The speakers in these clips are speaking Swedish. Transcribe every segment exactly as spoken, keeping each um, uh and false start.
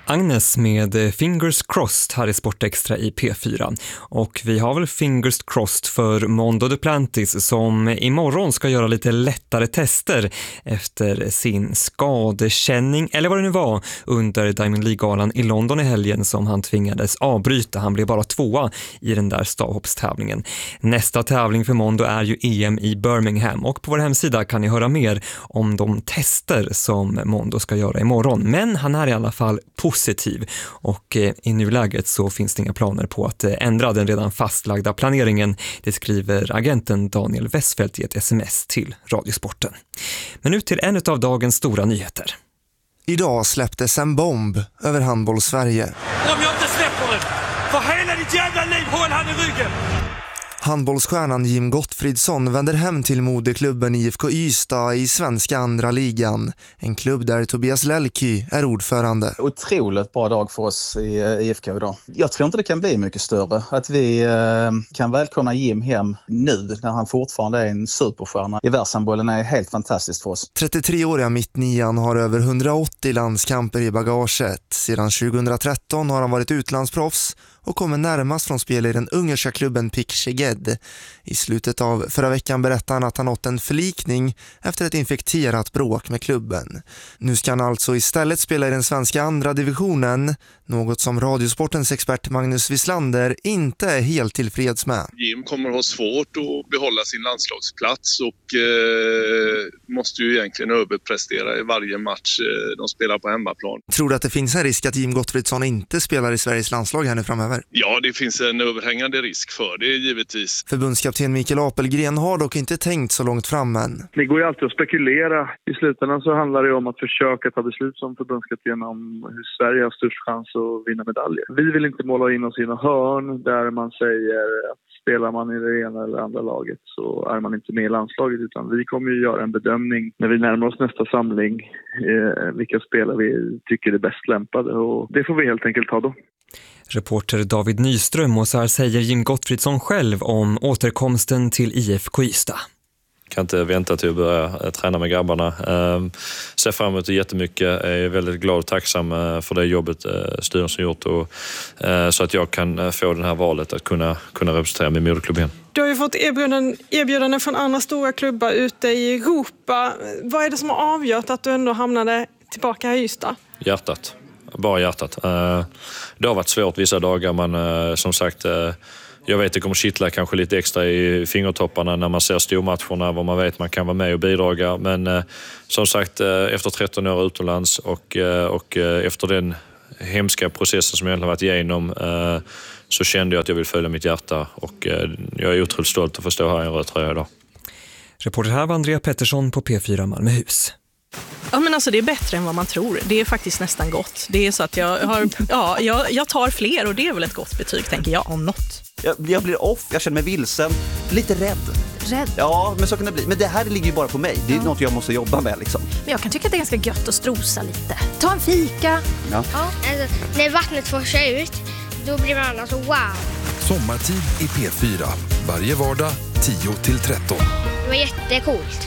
Agnes med Fingers Crossed här i Sportextra i P fyra. Och vi har väl Fingers Crossed för Mondo Duplantis som imorgon ska göra lite lättare tester efter sin skadekänning, eller vad det nu var, under Diamond League-galan i London i helgen som han tvingades avbryta. Han blev bara tvåa i den där stavhoppstävlingen. Nästa tävling för Mondo är ju E M i Birmingham och på vår hemsida kan ni höra mer om de tester som Mondo ska göra imorgon. Men han är i alla fall positiv och i nuläget så finns det inga planer på att ändra den redan fastlagda planeringen. Det skriver agenten Daniel Westfeldt i ett sms till Radiosporten. Men nu till en av dagens stora nyheter. Idag släpptes en bomb över handboll Sverige. Om jag inte släpper den, för hela ditt jävla liv håll han i ryggen! Handbollsstjärnan Jim Gottfridsson vänder hem till moderklubben I F K Ystad i svenska andra ligan. En klubb där Tobias Lelky är ordförande. Otroligt bra dag för oss i I F K idag. Jag tror inte det kan bli mycket större. Att vi eh, kan välkomna Jim hem nu när han fortfarande är en superstjärna i världshandbollen är helt fantastiskt för oss. trettiotre-åriga mittnian har över hundraåttio landskamper i bagaget. Sedan tjugohundratretton har han varit utlandsproffs och kommer närmast från spel i den ungerska klubben P I K Szeged. I slutet av förra veckan berättade han att han nått en förlikning efter ett infekterat bråk med klubben. Nu ska han alltså istället spela i den svenska andra divisionen, något som Radiosportens expert Magnus Wislander inte är helt tillfreds med. Jim kommer att ha svårt att behålla sin landslagsplats och eh, måste ju egentligen överprestera i varje match eh, de spelar på hemmaplan. Tror du att det finns en risk att Jim Gottfridsson inte spelar i Sveriges landslag här nu framöver? Ja, det finns en överhängande risk för det givetvis. Förbundskapten Mikael Apelgren har dock inte tänkt så långt fram än. Det går ju alltid att spekulera. I slutändan så handlar det om att försöka ta beslut som förbundskapten om hur Sverige har störst chans att vinna medaljer. Vi vill inte måla in oss i någon hörn där man säger att spelar man i det ena eller andra laget så är man inte med i landslaget, utan vi kommer ju göra en bedömning när vi närmar oss nästa samling eh, vilka spelare vi tycker är bäst lämpade, och det får vi helt enkelt ta då. Reporter David Nyström, och så här säger Jim Gottfridsson själv om återkomsten till I F K Ystad. Kan inte vänta till att börja träna med grabbarna. Eh, ser fram emot det jättemycket. Är väldigt glad och tacksam för det jobbet eh, styrelsen gjort och, eh, så att jag kan få det här valet att kunna, kunna representera min moderklubb igen. Du har ju fått erbjudanden, erbjudanden från andra stora klubbar ute i Europa. Vad är det som har avgjort att du ändå hamnade tillbaka i Ystad? Hjärtat. Bara hjärtat. Eh, det har varit svårt vissa dagar, men eh, som sagt... Eh, Jag vet att det kommer kittla kanske lite extra i fingertopparna när man ser stormatcherna, vad man vet man kan vara med och bidraga. Men eh, som sagt, eh, efter tretton år utomlands och, eh, och eh, efter den hemska processen som jag har varit igenom eh, så kände jag att jag vill följa mitt hjärta. Och eh, jag är otroligt stolt att få stå här i en röd tröja idag. Reporter här var Andrea Pettersson på P fyra Malmöhus. Ja, men alltså det är bättre än vad man tror. Det är faktiskt nästan gott. Det är så att jag har, ja, jag, jag tar fler och det är väl ett gott betyg, tänker jag, om något. Jag, jag blir off, jag känner mig vilsen, lite rädd. Rädd? Ja, men så kan det bli. Men det här ligger ju bara på mig. Det är ja. något jag måste jobba med liksom. Men jag kan tycka att det är ganska gött att strosa lite. Ta en fika. Ja. Ja. Alltså, när vattnet forsar ut, då blir man alltså wow. Sommartid i P fyra. Varje vardag tio till tretton. Det var jättecoolt.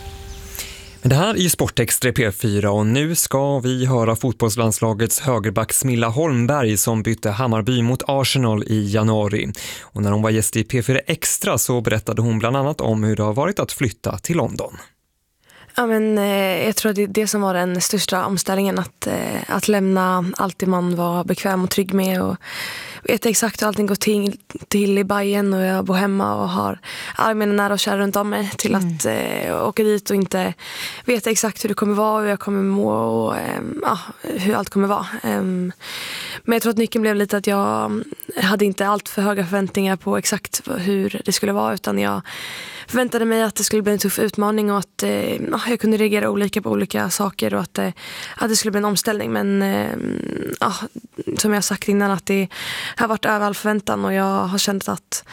Men det här är ju Sportextra i P fyra och nu ska vi höra fotbollslandslagets högerback Smilla Holmberg som bytte Hammarby mot Arsenal i januari. Och när hon var gäst i P fyra Extra så berättade hon bland annat om hur det har varit att flytta till London. Ja, men, eh, jag tror att det är det som var den största omställningen, att, eh, att lämna allt det man var bekväm och trygg med och vet exakt hur allting går till, till i Bayern, och jag bor hemma och har armen nära och kär runt om mig till mm. att eh, åka dit och inte veta exakt hur det kommer vara, hur jag kommer må och eh, ja, hur allt kommer vara. Eh, men jag tror att nyckeln blev lite att jag hade inte allt för höga förväntningar på exakt hur det skulle vara, utan jag förväntade mig att det skulle bli en tuff utmaning och att eh, jag kunde reagera olika på olika saker och att, eh, att det skulle bli en omställning. Men eh, ja, som jag sagt innan, att det har varit över all förväntan och jag har känt att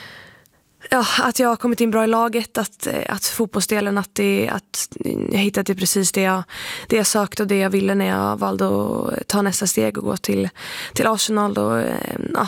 Ja, att jag har kommit in bra i laget, att, att fotbollsdelen, att, det, att jag hittade precis det jag, det jag sökte och det jag ville när jag valde att ta nästa steg och gå till, till Arsenal. Och, ja,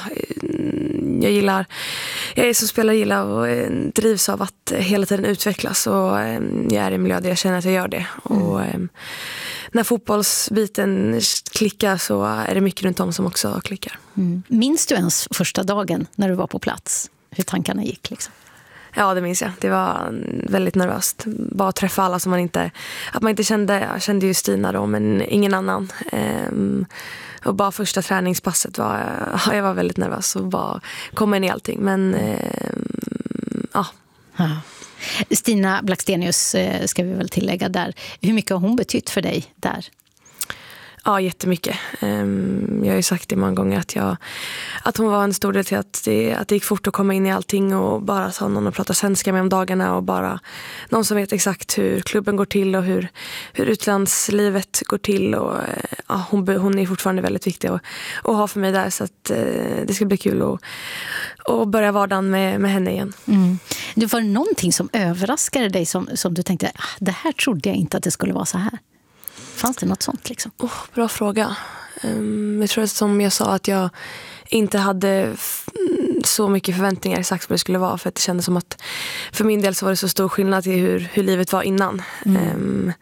jag gillar, jag är som spelare gillar och drivs av att hela tiden utvecklas, och jag är i en miljö där jag känner att jag gör det. Mm. Och när fotbollsbiten klickar så är det mycket runt om som också klickar. Mm. Minns du ens första dagen när du var på plats? Hur tankarna gick liksom? Ja, det minns jag. Det var väldigt nervöst. Bara att träffa alla som man inte... Att man inte kände... Jag kände ju Stina då, men ingen annan. Ehm, och bara första träningspasset var... Ja, jag var väldigt nervös och bara komma in i allting. Men... Ehm, ja. ja. Stina Blackstenius ska vi väl tillägga där. Hur mycket har hon betytt för dig där? Ja, jättemycket. Jag har ju sagt det många gånger att, jag, att hon var en stor del till att det, att det gick fort att komma in i allting och bara ta någon och prata svenska med om dagarna och bara någon som vet exakt hur klubben går till och hur, hur utlandslivet går till. Och, ja, hon, hon är fortfarande väldigt viktig att, att ha för mig där, så att det ska bli kul att, att börja vardagen med, med henne igen. Mm. Det var någonting som överraskade dig som, som du tänkte, ah, det här trodde jag inte att det skulle vara så här. Fanns det något sånt liksom? Oh, bra fråga. Um, jag tror att som jag sa att jag inte hade f- så mycket förväntningar exakt vad det skulle vara, för att det kändes som att för min del så var det så stor skillnad i hur, hur livet var innan. Mm. Um,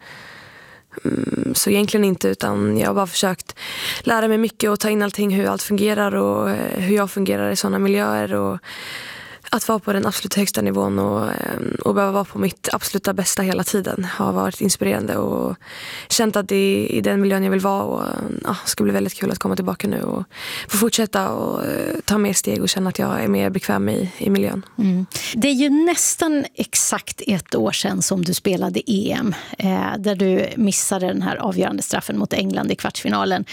um, så egentligen inte, utan jag har bara försökt lära mig mycket och ta in allting, hur allt fungerar och uh, hur jag fungerar i sådana miljöer, och att vara på den absolut högsta nivån och, och behöva vara på mitt absoluta bästa hela tiden har varit inspirerande och känt att det är i den miljön jag vill vara, och ja, det ska bli väldigt kul att komma tillbaka nu och få fortsätta och ta mer steg och känna att jag är mer bekväm i, i miljön. Mm. Det är ju nästan exakt ett år sedan som du spelade E M eh, där du missade den här avgörande straffen mot England i kvartsfinalen.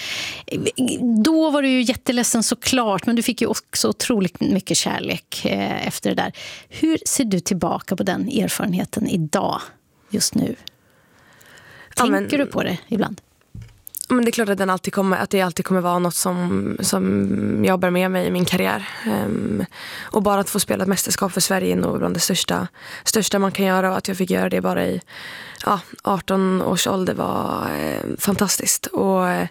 Då var du ju jätteledsen såklart, men du fick ju också otroligt mycket kärlek eh, efter det där. Hur ser du tillbaka på den erfarenheten idag, just nu? Tänker ja, men, du på det ibland? Men det är klart att, den alltid kommer, att det alltid kommer vara något som, som jag bär med mig i min karriär. Um, och bara att få spela ett mästerskap för Sverige är nog bland det största, största man kan göra, och att jag fick göra det bara i ja, arton års ålder var eh, fantastiskt. Och eh,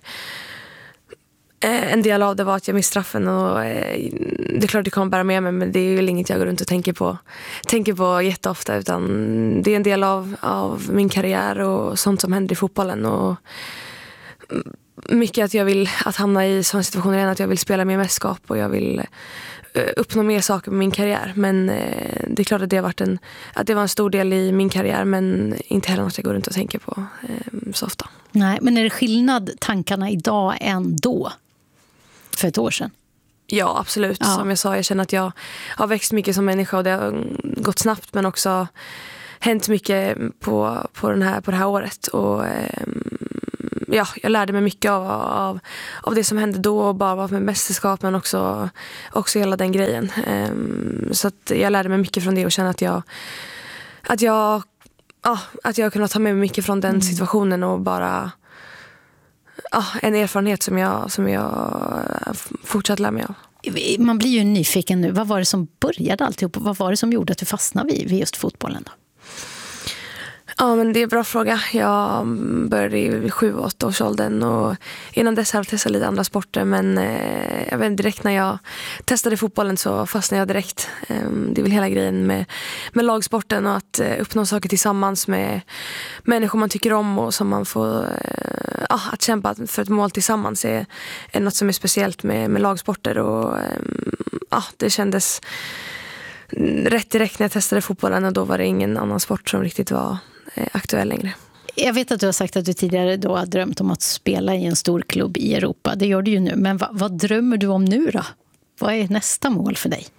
en del av det var att jag missade straffen, och eh, det är klart att det kommer bära med mig, men det är ju inget jag går runt och tänker på, tänker på jätteofta, utan det är en del av, av min karriär och sånt som händer i fotbollen, och mycket att jag vill att hamna i sådana situationer igen, att jag vill spela mer mästerskap och jag vill uppnå mer saker med min karriär, men eh, det är klart att det har varit en, att det var en stor del i min karriär, men inte heller något jag går runt och tänker på eh, så ofta. Nej, men är det skillnad tankarna idag än då? För ett år sedan? Ja, absolut. Ja. Som jag sa, jag känner att jag har växt mycket som människa, och det har gått snabbt, men också hänt mycket på, på, den här, på det här året. Och eh, ja, jag lärde mig mycket av, av, av det som hände då, och bara med mästerskap, men också, också hela den grejen. Eh, så att jag lärde mig mycket från det och känner att jag att jag, ja, att jag kunnat ta med mig mycket från den situationen, och bara ja, en erfarenhet som jag, som jag fortsatt lär mig av. Man blir ju nyfiken nu. Vad var det som började alltihop? Vad var det som gjorde att du fastnade vid, vid just fotbollen då? Ja, men det är en bra fråga. Jag började i sju åtta års åldern, och innan dess har jag testat lite andra sporter, men eh, jag vet, direkt när jag testade fotbollen så fastnade jag direkt. Eh, det är väl hela grejen med, med lagsporten, och att eh, uppnå saker tillsammans med människor man tycker om, och som man får eh, ja, att kämpa för ett mål tillsammans är, är något som är speciellt med, med lagsporter, och eh, ja, det kändes rätt direkt när jag testade fotbollen, och då var det ingen annan sport som riktigt var aktuell längre. Jag vet att du har sagt att du tidigare då har drömt om att spela i en stor klubb i Europa. Det gör du ju nu. Men vad, vad drömmer du om nu då? Vad är nästa mål för dig?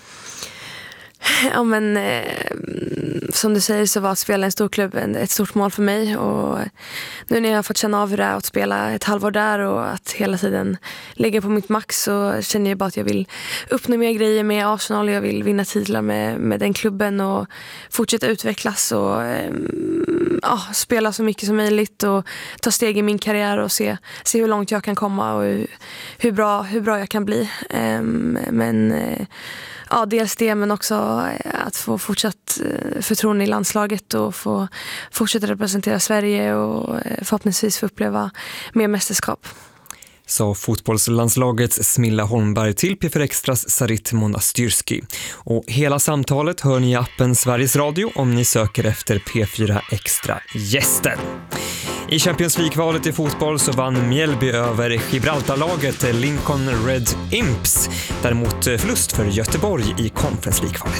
Ja, men eh, som du säger så var att spela i en stor klubb ett stort mål för mig, och nu när jag har fått känna av hur det är att spela ett halvår där och att hela tiden ligga på mitt max, så känner jag bara att jag vill uppnå mer grejer med Arsenal. Jag vill vinna titlar med, med den klubben och fortsätta utvecklas och eh, ja, spela så mycket som möjligt och ta steg i min karriär och se, se hur långt jag kan komma och hur, hur, bra, hur bra jag kan bli. Eh, men eh, ja, dels det, men också att få fortsatt förtroende i landslaget och få fortsätta representera Sverige och förhoppningsvis få uppleva mer mästerskap. sa fotbollslandslagets Smilla Holmberg till P fyra Extras Sarit Monastyrski. Och hela samtalet hör ni i appen Sveriges Radio om ni söker efter P fyra Extra gäster. I Champions League-valet i fotboll så vann Mjällby över Gibraltarlaget Lincoln Red Imps. Däremot förlust för Göteborg i Conference League-valet.